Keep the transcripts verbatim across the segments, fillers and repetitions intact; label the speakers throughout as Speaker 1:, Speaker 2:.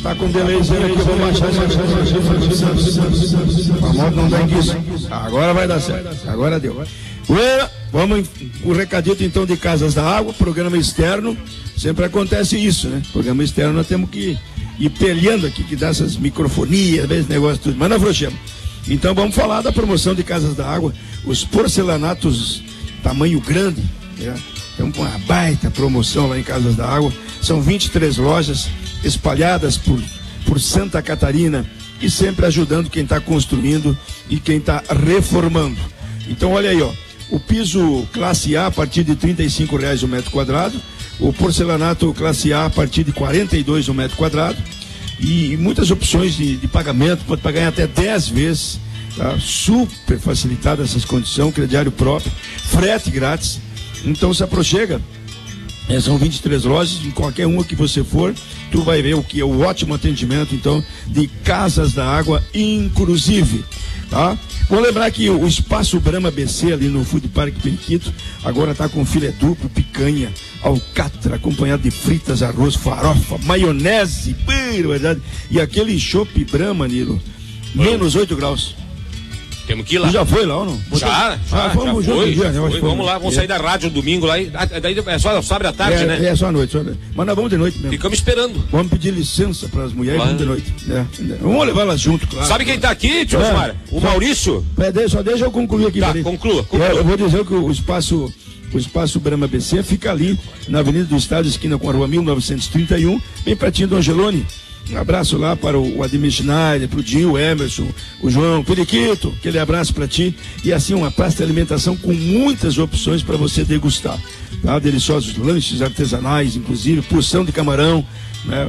Speaker 1: Tá com delayzinho aqui, vamos achar a moto não dá isso. Agora vai dar certo. Agora deu. Ué, vamos o recadito então de Casas da Água, programa externo. Sempre acontece isso, né? Programa externo nós temos que ir peleando aqui, que dá essas microfonias, esse negócio tudo, mas não afrouxemos. Então vamos falar da promoção de Casas da Água, os porcelanatos tamanho grande, né? Tem uma baita promoção lá em Casas da Água. São vinte e três lojas espalhadas por, por Santa Catarina e sempre ajudando quem está construindo e quem está reformando. Então olha aí, ó, o piso classe A a partir de trinta e cinco reais o metro quadrado, o porcelanato classe A a partir de quarenta e dois o metro quadrado e muitas opções de, de pagamento, pode pagar em até dez vezes, tá? Super facilitada essas condições, crediário próprio, frete grátis. Então se aproxega, é, são vinte e três lojas, em qualquer uma que você for, tu vai ver o que é o ótimo atendimento, então, de Casas da Água, inclusive, tá? Vou lembrar que o Espaço Brahma B C, ali no Food Park Periquito, agora está com filé duplo, picanha, alcatra, acompanhado de fritas, arroz, farofa, maionese, verdade, e aquele chopp Brahma, Nilo, menos oito graus.
Speaker 2: Temos que ir lá.
Speaker 1: Tu já foi lá ou não?
Speaker 2: Já, já,
Speaker 1: ah, vamos
Speaker 2: já foi,
Speaker 1: dia,
Speaker 2: já
Speaker 1: né?
Speaker 2: foi. Vamos lá, vamos é. sair da rádio no domingo lá. E, daí é só sábado à tarde,
Speaker 1: é,
Speaker 2: né?
Speaker 1: É só à noite, só à noite. Mas nós vamos de noite mesmo.
Speaker 2: Ficamos esperando.
Speaker 1: Vamos pedir licença para as mulheres e vamos de noite. É. Vamos levar elas junto, claro.
Speaker 2: Sabe quem tá aqui, tio Osmar? É. O Maurício.
Speaker 1: Pede, só deixa eu concluir aqui.
Speaker 2: Tá, conclua, conclua.
Speaker 1: Eu, eu vou dizer que o espaço, o espaço Brahma B C fica ali, na Avenida do Estado, esquina com a Rua mil novecentos e trinta e um, bem pertinho do Angeloni. Um abraço lá para o Ademir Schneider, para o Dinho, o Emerson, o João, o Periquito, aquele abraço para ti. E assim, uma praça de alimentação com muitas opções para você degustar. Tá? Deliciosos lanches artesanais, inclusive, porção de camarão, né?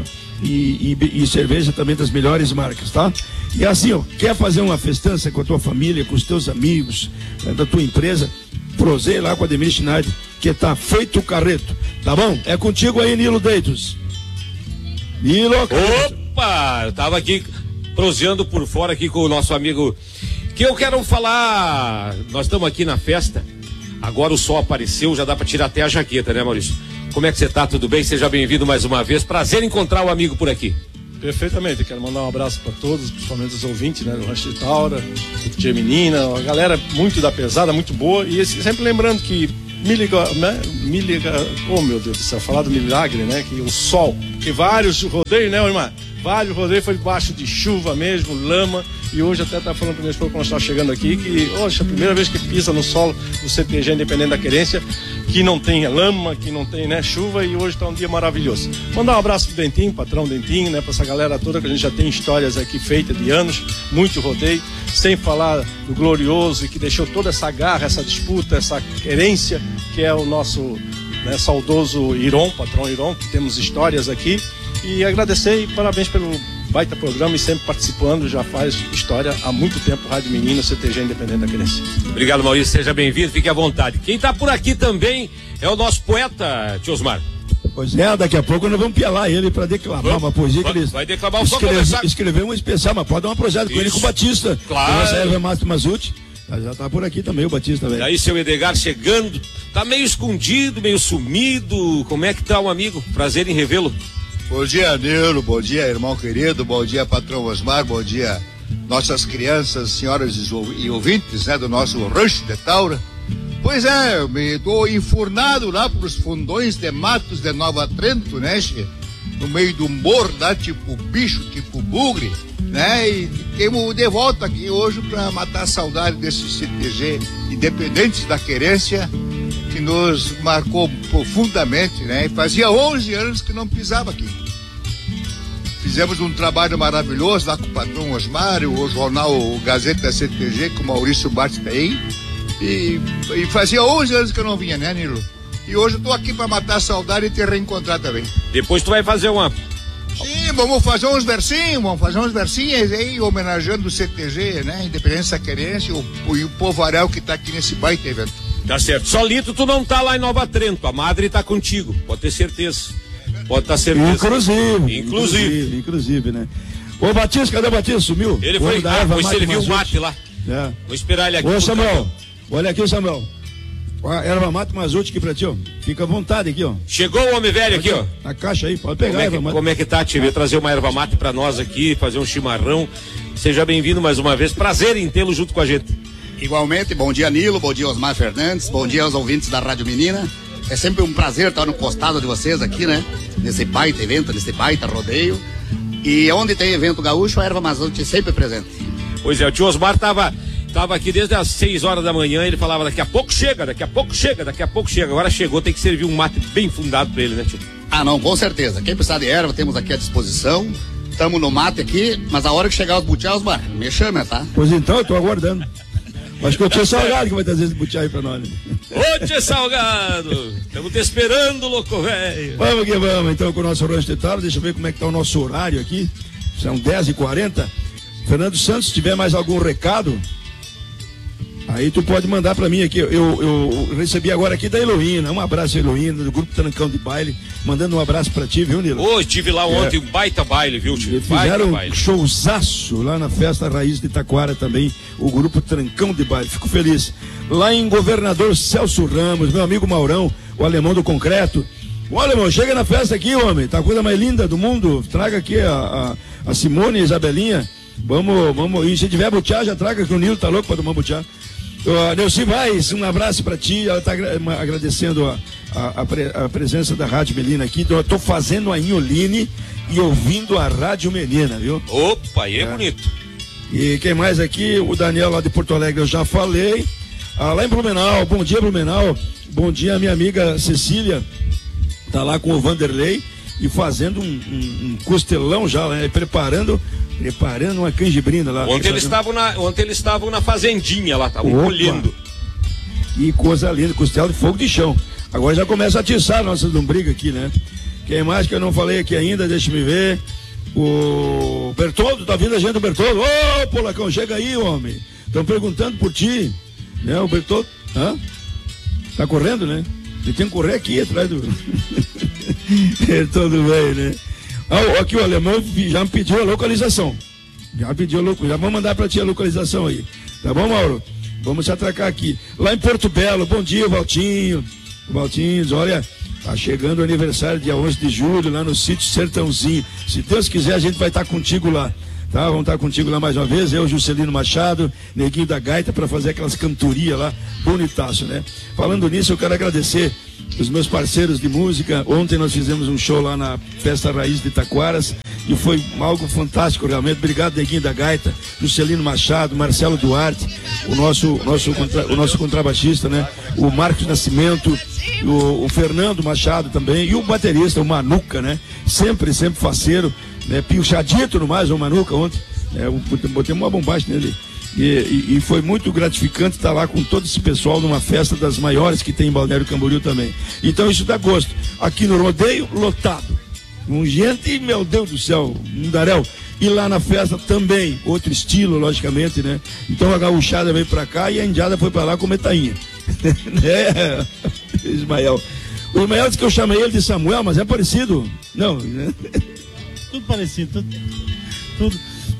Speaker 1: E, e, e cerveja também das melhores marcas, tá? E assim, ó, quer fazer uma festança com a tua família, com os teus amigos, né, da tua empresa, proseia lá com o Ademir Schneider, que tá feito o carreto, tá bom? É contigo aí, Nilo Deitos. Nilo,
Speaker 2: opa, eu tava aqui proseando por fora aqui com o nosso amigo, que eu quero falar, nós estamos aqui na festa, agora o sol apareceu, já dá para tirar até a jaqueta, né, Maurício? Como é que você tá? Tudo bem? Seja bem-vindo mais uma vez, prazer em encontrar o amigo por aqui.
Speaker 3: Perfeitamente, quero mandar um abraço para todos, principalmente os ouvintes, né, do Rancho de Taura, do Tia Menina, a galera muito da pesada, muito boa, e esse, sempre lembrando que me liga, né, me liga, oh meu Deus do céu, falar do milagre, né, que o sol, que vários rodeios, né, irmã, vários rodeios foi debaixo de chuva mesmo, lama, e hoje até tá falando para minha esposa quando nós estamos chegando aqui, que, poxa, a primeira vez que pisa no solo do C T G Independente da Querência, que não tem lama, que não tem, né, chuva, e hoje está um dia maravilhoso. Mandar um abraço pro Dentinho, patrão Dentinho, né, para essa galera toda, que a gente já tem histórias aqui feitas de anos, muito rodeio, sem falar do glorioso e que deixou toda essa garra, essa disputa, essa querência, que é o nosso, né, saudoso Iron, patrão Iron, que temos histórias aqui, e agradecer e parabéns pelo baita programa e sempre participando, já faz história há muito tempo, Rádio Menino, C T G Independente da Querência.
Speaker 2: Obrigado, Maurício, seja bem-vindo, fique à vontade. Quem está por aqui também é o nosso poeta, tio Osmar.
Speaker 1: Pois é, daqui a pouco nós vamos pialar ele para declamar vamos, uma poesia que ele
Speaker 2: vai declamar o
Speaker 1: escreve, escreveu um especial, mas pode dar uma projeto com ele com o Batista.
Speaker 2: Claro.
Speaker 1: Essa é o Márcio Mazuti. Já tá por aqui também o Batista, velho.
Speaker 2: E aí, seu Edgar chegando, tá meio escondido, meio sumido. Como é que tá o amigo? Prazer em revê-lo.
Speaker 4: Bom dia, Nilo, bom dia, irmão querido, bom dia, patrão Osmar, bom dia, nossas crianças, senhoras e ouvintes, né, do nosso Rancho de Taura. Pois é, eu me tô enfurnado lá pros fundões de matos de Nova Trento, né, che? No meio do morro, lá, tipo bicho, tipo bugre, né, e temos de volta aqui hoje pra matar a saudade desse C T G Independentes da Querência, que nos marcou profundamente, né? E fazia onze anos que não pisava aqui. Fizemos um trabalho maravilhoso lá com o patrão Osmar, o jornal o Gazeta C T G, com o Maurício Bartstein. E, e fazia onze anos que eu não vinha, né, Nilo? E hoje eu tô aqui para matar a saudade e te reencontrar também.
Speaker 2: Depois tu vai fazer uma...
Speaker 4: Sim, vamos fazer uns versinhos, vamos fazer uns versinhos aí, homenageando o C T G, né? Independência Querência e o, e o povoaréu que tá aqui nesse baita evento.
Speaker 2: Tá certo. Solito, tu não tá lá em Nova Trento, a madre tá contigo, pode ter certeza. Pode ter certeza.
Speaker 1: Inclusive.
Speaker 2: Inclusive.
Speaker 1: Inclusive, inclusive, né? Ô, Batista, cadê o Batista? Sumiu?
Speaker 2: Ele foi, ah, foi servir o mate lá.
Speaker 1: É.
Speaker 2: Vou esperar ele aqui.
Speaker 1: Ô, Samuel, olha aqui, Samuel. Ó, erva mate Mazute aqui pra ti, ó. Fica à vontade aqui, ó.
Speaker 2: Chegou o homem velho aqui, ó.
Speaker 1: Na caixa aí, pode pegar
Speaker 2: como é que,
Speaker 1: erva mate.
Speaker 2: Como é que tá, Tio? Veio trazer uma erva mate pra nós aqui, fazer um chimarrão. Seja bem-vindo mais uma vez. Prazer em tê-lo junto com a gente.
Speaker 5: Igualmente, bom dia Nilo, bom dia Osmar Fernandes, bom dia aos ouvintes da Rádio Menina. É sempre um prazer estar no costado de vocês aqui, né? Nesse baita evento, nesse baita rodeio. E onde tem evento gaúcho, a erva Mazute sempre presente.
Speaker 2: Pois é, o tio Osmar tava, tava aqui desde as seis horas da manhã, ele falava daqui a pouco chega, daqui a pouco chega, daqui a pouco chega. Agora chegou, tem que servir um mate bem fundado pra ele, né, tio?
Speaker 5: Ah, não, com certeza. Quem precisar de erva, temos aqui à disposição. Estamos no mate aqui, mas a hora que chegar os butiá, Osmar, me chama, tá?
Speaker 1: Pois então, eu tô aguardando. Acho que o tio Salgado que vai trazer esse butiá aí pra nós. Né?
Speaker 2: Ô, tio Salgado! Estamos te esperando, louco velho!
Speaker 1: Vamos que vamos, então, com o nosso rancho de tarde. Deixa eu ver como é que tá o nosso horário aqui. São dez e quarenta. Fernando Santos, se tiver mais algum recado, aí tu pode mandar pra mim aqui. Eu, eu, eu recebi agora aqui da Heloína. Um abraço, Heloína, do Grupo Trancão de Baile. Mandando um abraço pra ti, viu, Nilo?
Speaker 2: Ô, estive lá ontem,
Speaker 1: é.
Speaker 2: um baita baile, viu, tio?
Speaker 1: Fizeram
Speaker 2: baita
Speaker 1: um showzaço lá na Festa Raiz de Itaquara também, o Grupo Trancão de Baile. Fico feliz. Lá em Governador Celso Ramos, meu amigo Maurão, o alemão do concreto. Olha, irmão, chega na festa aqui, homem. Tá a coisa mais linda do mundo. Traga aqui a, a, a Simone e a Isabelinha. Vamos, vamos. E se tiver butiá, já traga, que o Nilo tá louco pra tomar butiá. Uh, Neuci Vaz, um abraço pra ti. Ela tá agradecendo a, a, a, pre, a presença da Rádio Menina aqui. Eu tô fazendo a Inholine e ouvindo a Rádio Menina, viu?
Speaker 2: Opa, aí é, é bonito.
Speaker 1: E quem mais aqui? O Daniel lá de Porto Alegre, eu já falei. Ah, lá em Blumenau, bom dia, Blumenau. Bom dia, minha amiga Cecília. Tá lá com o Vanderlei e fazendo um, um, um costelão já, né? Preparando, preparando uma canjibrina lá.
Speaker 2: Ontem eles estavam na, ontem eles estavam na fazendinha lá, estavam colhendo.
Speaker 1: E coisa linda, costela de fogo de chão. Agora já começa a atiçar nossas lombrigas aqui, né? Quem mais que eu não falei aqui ainda, deixa me ver. O Bertoldo, tá vindo a gente do Bertoldo. Ô, oh, Polacão, chega aí, homem. Estão perguntando por ti. Né, o Bertoldo, hã? Tá correndo, né? Ele tem que correr aqui atrás do. Bertoldo velho, né? Ah, aqui o alemão já me pediu a localização. Já pediu a localização. Já vamos mandar pra ti a localização aí. Tá bom, Mauro? Vamos se atracar aqui. Lá em Porto Belo, bom dia, Valtinho. Valtinho, olha, tá chegando o aniversário dia onze de julho, lá no sítio Sertãozinho. Se Deus quiser, a gente vai estar contigo lá. Tá, vamos estar contigo lá mais uma vez, eu, Juscelino Machado, Neguinho da Gaita, para fazer aquelas cantorias lá, bonitaço, né? Falando nisso, eu quero agradecer os meus parceiros de música. Ontem nós fizemos um show lá na Festa Raiz de Itaquaras e foi algo fantástico realmente. Obrigado, Neguinho da Gaita, Juscelino Machado, Marcelo Duarte, o nosso, nosso, contra, o nosso contrabaixista, né? O Marcos Nascimento, o, o Fernando Machado também, e o baterista, o Manuca, né? Sempre, sempre faceiro. Né, piochadito no mais, o Manuca ontem, né, botei uma bombagem nele e, e, e foi muito gratificante estar lá com todo esse pessoal numa festa das maiores que tem em Balneário Camboriú também. Então isso dá gosto. Aqui no rodeio, lotado, com gente, meu Deus do céu, mundaréu. E lá na festa também, outro estilo, logicamente, né? Então a gauchada veio pra cá e a indiada foi pra lá com metainha. Né, Ismael? O Ismael disse que eu chamei ele de Samuel, mas é parecido. Não, né?
Speaker 6: Tudo parecido, tudo. tudo.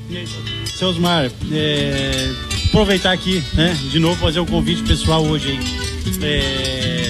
Speaker 6: Seu Osmar, é, aproveitar aqui, né? De novo, fazer o convite pessoal hoje aí. É,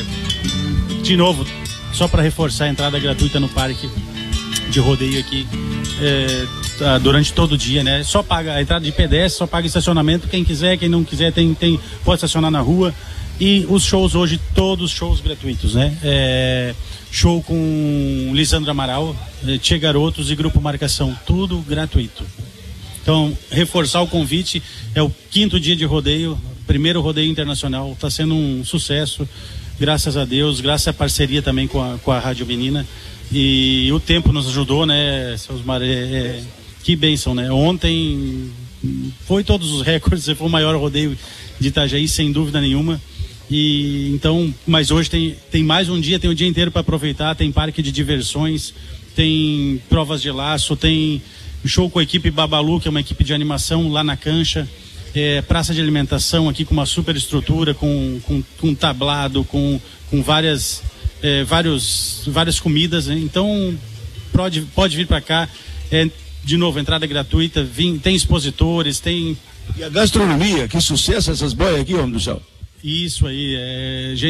Speaker 6: de novo, só para reforçar a entrada gratuita no parque de rodeio aqui. É, tá, durante todo o dia, né? Só paga a entrada de pedestre, só paga estacionamento. Quem quiser, quem não quiser, tem, tem, pode estacionar na rua. E os shows hoje, todos shows gratuitos, né? É, show com Lisandro Amaral, Tchê Garotos e Grupo Marcação, tudo gratuito. Então, reforçar o convite, é o quinto dia de rodeio, primeiro rodeio internacional, está sendo um sucesso, graças a Deus, graças à parceria também com a, com a Rádio Menina. E o tempo nos ajudou, né, seus Mar... é, é, que bênção, né? Ontem foi todos os recordes, foi o maior rodeio de Itajaí, sem dúvida nenhuma. E então, mas hoje tem, tem mais um dia, tem o dia inteiro para aproveitar, tem parque de diversões, tem provas de laço, tem show com a equipe Babalu, que é uma equipe de animação lá na cancha, é, praça de alimentação aqui com uma super estrutura, com, com, com tablado, com, com várias, é, vários, várias comidas, né? Então pode, pode vir para cá, é, de novo, entrada gratuita, vim, tem expositores, tem...
Speaker 1: E a gastronomia, que sucesso essas boias aqui, homem do céu.
Speaker 6: Isso aí, é, gente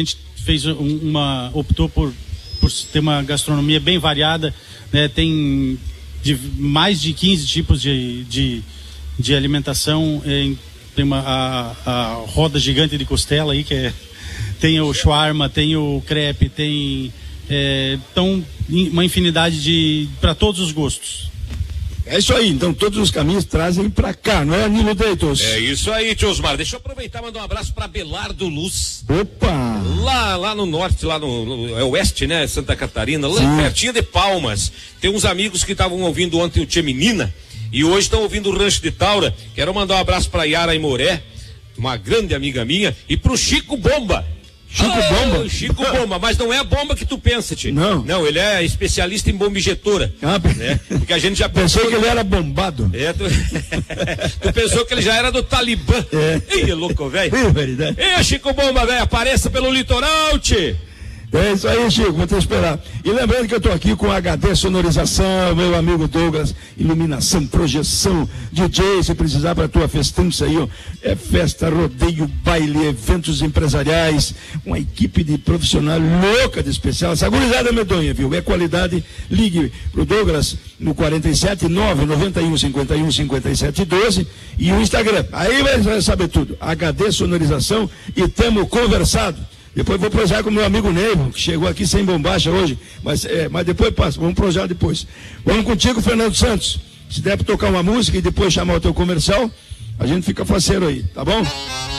Speaker 6: fez um, uma optou por, por ter uma gastronomia bem variada, né? Tem de, mais de quinze tipos de, de, de alimentação. Em, tem uma, a, a roda gigante de costela aí, que é, tem o shawarma, tem o crepe, tem é, então, uma infinidade de para todos os gostos.
Speaker 1: É isso aí, então todos os caminhos trazem pra cá, não é, Nilo Deitos?
Speaker 2: É isso aí, tio Osmar. Deixa eu aproveitar e mandar um abraço pra Belardo Luz.
Speaker 1: Opa!
Speaker 2: Lá, lá no norte, lá no, no é oeste, né, Santa Catarina, lá Sim. pertinho de Palmas. Tem uns amigos que estavam ouvindo ontem o Tia Menina e hoje estão ouvindo o Rancho de Taura. Quero mandar um abraço pra Yara Imoré, uma grande amiga minha, e pro Chico Bomba.
Speaker 1: Chico oh, Bomba?
Speaker 2: Chico Bomba, mas não é a bomba que tu pensa, tio.
Speaker 1: Não.
Speaker 2: Não, ele é especialista em bomba injetora. Ah, né? Porque a gente já
Speaker 1: pensou que ele era bombado.
Speaker 2: É, tu... tu pensou que ele já era do Talibã. É. Ih, louco, velho.
Speaker 1: É verdade.
Speaker 2: Ih, Chico Bomba, velho, apareça pelo litoral, tio.
Speaker 1: É isso aí, Chico, vou te esperar. E lembrando que eu estou aqui com H D Sonorização, meu amigo Douglas, iluminação, projeção, D J, se precisar para a tua festança aí, ó, é festa, rodeio, baile, eventos empresariais, uma equipe de profissional louca de especial, essa gurizada medonha, viu? É qualidade, ligue pro Douglas no quarenta e sete, nove noventa e um, cinquenta e um, cinquenta e sete, doze e o Instagram, aí vai saber tudo, H D Sonorização e tamo conversado. Depois vou projar com o meu amigo Neivo, que chegou aqui sem bombacha hoje, mas, é, mas depois passa, vamos projar depois. Vamos contigo, Fernando Santos. Se der para tocar uma música e depois chamar o teu comercial, a gente fica faceiro aí, tá bom?